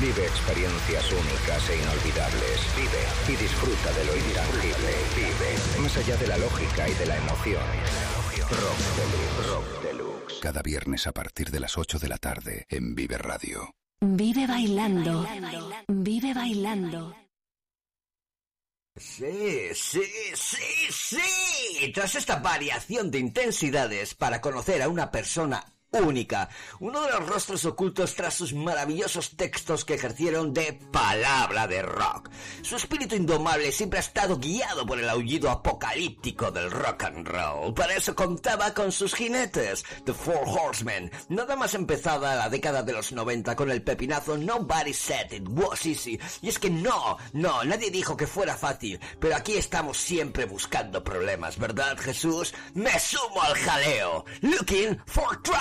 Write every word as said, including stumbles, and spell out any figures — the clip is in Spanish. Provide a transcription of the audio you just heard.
Vive experiencias únicas e inolvidables. Vive y disfruta de lo intangible. Vive más allá de la lógica y de la emoción. Rock Deluxe. Rock Deluxe. Cada viernes a partir de las ocho de la tarde en Vive Radio. Vive bailando. Vive bailando. Sí, sí, sí, sí. Tras esta variación de intensidades para conocer a una persona única, uno de los rostros ocultos tras sus maravillosos textos que ejercieron de palabra de rock. Su espíritu indomable siempre ha estado guiado por el aullido apocalíptico del rock and roll. Para eso contaba con sus jinetes, The Four Horsemen. Nada más empezada la década de los noventa con el pepinazo Nobody Said It Was Easy. Y es que no, no, nadie dijo que fuera fácil, pero aquí estamos siempre buscando problemas, ¿verdad, Jesús? Me sumo al jaleo. Looking for trouble.